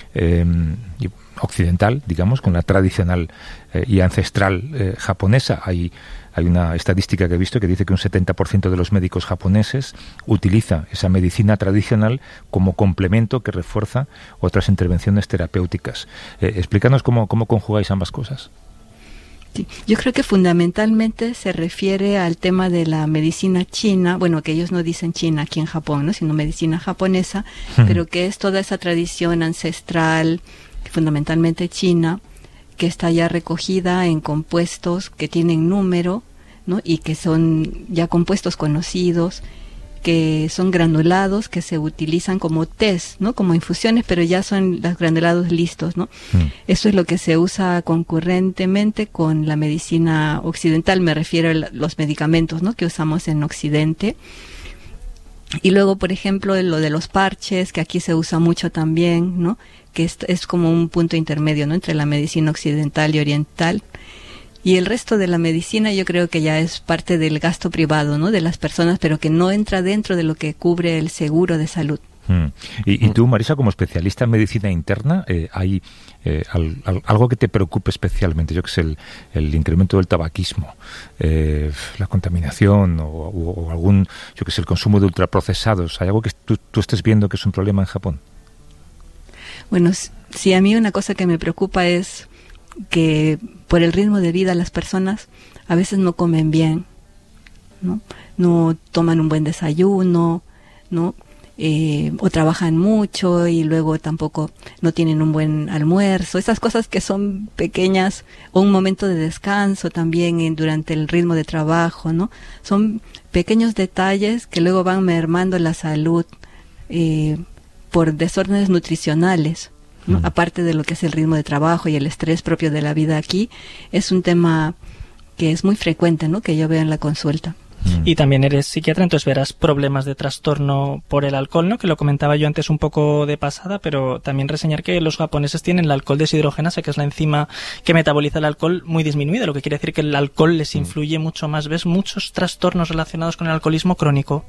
occidental, digamos, con la tradicional y ancestral japonesa. Hay una estadística que he visto que dice que un 70% de los médicos japoneses utiliza esa medicina tradicional como complemento que refuerza otras intervenciones terapéuticas. Explícanos cómo conjugáis ambas cosas. Sí, yo creo que fundamentalmente se refiere al tema de la medicina china, bueno, que ellos no dicen China aquí en Japón, ¿no?, sino medicina japonesa, pero que es toda esa tradición ancestral, fundamentalmente china, que está ya recogida en compuestos que tienen número, ¿no?, y que son ya compuestos conocidos, que son granulados, que se utilizan como tés, ¿no?, como infusiones, pero ya son los granulados listos, ¿no? Eso es lo que se usa concurrentemente con la medicina occidental, me refiero a los medicamentos, ¿no?, que usamos en Occidente. Y luego, por ejemplo, lo de los parches, que aquí se usa mucho también, ¿no?, que es como un punto intermedio, ¿no?, entre la medicina occidental y oriental. Y el resto de la medicina yo creo que ya es parte del gasto privado, ¿no?, de las personas, pero que no entra dentro de lo que cubre el seguro de salud. Y tú, Marisa, como especialista en medicina interna, ¿hay algo que te preocupe especialmente? Yo que sé, el incremento del tabaquismo, la contaminación o algún, yo que sé, el consumo de ultraprocesados. ¿Hay algo que tú estés viendo que es un problema en Japón? Bueno, sí, a mí una cosa que me preocupa es que por el ritmo de vida las personas a veces no comen bien, ¿no? No toman un buen desayuno, ¿no? O trabajan mucho y luego tampoco no tienen un buen almuerzo. Esas cosas que son pequeñas, o un momento de descanso también durante el ritmo de trabajo, ¿no? Son pequeños detalles que luego van mermando la salud por desórdenes nutricionales, ¿no? Aparte de lo que es el ritmo de trabajo y el estrés propio de la vida aquí, es un tema que es muy frecuente, ¿no?, que yo veo en la consulta. Y también eres psiquiatra, entonces verás problemas de trastorno por el alcohol, ¿no?, que lo comentaba yo antes un poco de pasada, pero también reseñar que los japoneses tienen la alcohol deshidrogenasa, que es la enzima que metaboliza el alcohol, muy disminuida, lo que quiere decir que el alcohol les influye mucho más. ¿Ves muchos trastornos relacionados con el alcoholismo crónico?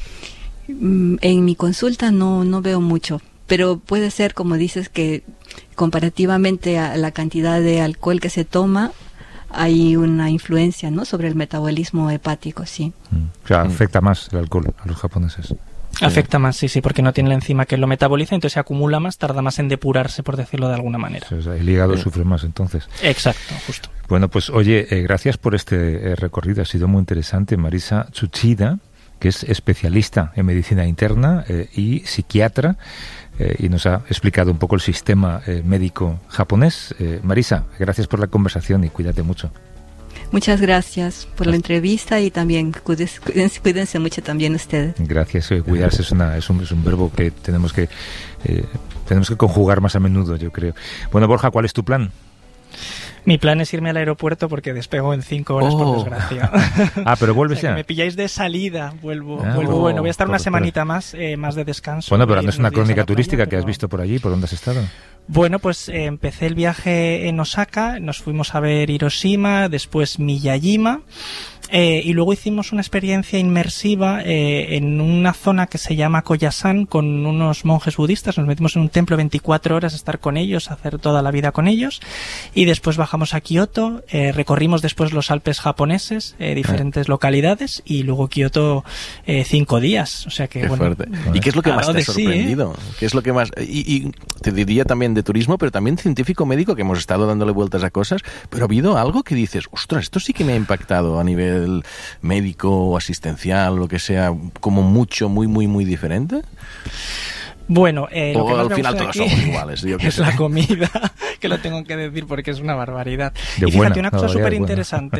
En mi consulta no veo mucho, pero puede ser, como dices, que comparativamente a la cantidad de alcohol que se toma, hay una influencia, ¿no?, sobre el metabolismo hepático, sí. O sea, afecta más el alcohol a los japoneses. Afecta más, sí, porque no tiene la enzima que lo metaboliza, entonces se acumula más, tarda más en depurarse, por decirlo de alguna manera. O sea, el hígado sufre más, entonces. Exacto, justo. Bueno, pues oye, gracias por este recorrido, ha sido muy interesante. Marisa Tsuchida, que es especialista en medicina interna y psiquiatra, y nos ha explicado un poco el sistema médico japonés. Marisa, gracias por la conversación y cuídate mucho. Muchas gracias por la entrevista y también cuídense mucho también ustedes. Gracias. Cuidarse es un verbo que tenemos que conjugar más a menudo, yo creo. Bueno, Borja, ¿cuál es tu plan? Mi plan es irme al aeropuerto porque despego en 5 horas, por desgracia. Pero vuelves ya. Me pilláis de salida, vuelvo. Bueno, voy a estar una semanita más de descanso. Bueno, pero no es una crónica turística que has visto por allí. ¿Por dónde has estado? Bueno, pues empecé el viaje en Osaka, nos fuimos a ver Hiroshima, después Miyajima, y luego hicimos una experiencia inmersiva en una zona que se llama Koyasan con unos monjes budistas. Nos metimos en un templo 24 horas a estar con ellos, a hacer toda la vida con ellos, y después bajamos a Kioto, recorrimos después los Alpes japoneses, diferentes localidades, y luego Kioto 5 días. O sea que, qué bueno. Fuerte. ¿Y qué es lo que más te ha sorprendido? ¿Qué es lo que más? Y te diría también de turismo, pero también científico médico, que hemos estado dándole vueltas a cosas, pero ha habido algo que dices, ostras, esto sí que me ha impactado a nivel médico o asistencial, lo que sea, como mucho, muy, muy, muy diferente. Bueno, lo que más al final todos somos iguales, yo que es sé. La comida, que lo tengo que decir porque es una barbaridad. De y fíjate, buena, una cosa súper interesante.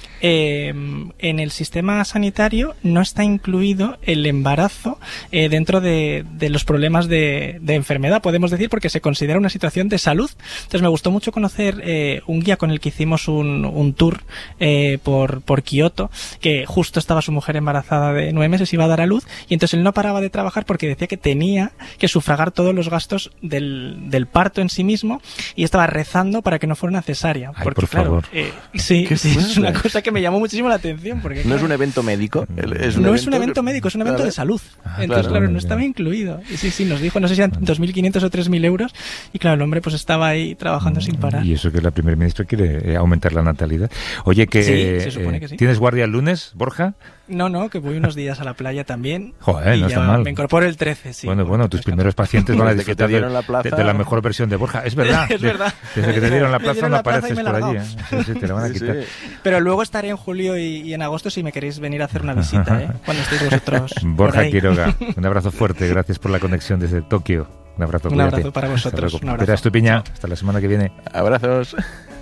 En el sistema sanitario no está incluido el embarazo dentro de los problemas de enfermedad, podemos decir, porque se considera una situación de salud. Entonces me gustó mucho conocer un guía con el que hicimos un tour por Kioto, que justo estaba su mujer embarazada de 9 meses, iba a dar a luz, y entonces él no paraba de trabajar porque decía que tenía que sufragar todos los gastos del parto en sí mismo, y esta estaba rezando para que no fuera una cesárea. Ay, porque, por claro, favor. sí, es una cosa que me llamó muchísimo la atención. Porque, ¿No claro, es un evento médico? No es un evento médico, es un evento de salud. Entonces, claro, no estaba incluido. Y sí, nos dijo, no sé si eran 2.500 o 3.000 euros. Y claro, el hombre pues estaba ahí trabajando sin parar. Y eso que la primer ministra quiere aumentar la natalidad. Oye, que, se supone que sí. ¿Tienes guardia el lunes, Borja? No, que voy unos días a la playa también. Joder, y no ya está mal. Me incorporo el 13, sí. Bueno, tus primeros pacientes van a Desde que te disfrutar dieron la plaza. de la mejor versión de Borja. Es verdad. Es verdad. Desde que te dieron la Me plaza dieron no la plaza y apareces me he por allí. largado. Sí, te la van a quitar. Pero luego estaré en julio y en agosto si me queréis venir a hacer una visita, cuando estéis vosotros. Borja Quiroga, un abrazo fuerte. Gracias por la conexión desde Tokio. Un abrazo, Un abrazo para vosotros. Hasta luego. Hasta la semana que viene. Abrazos.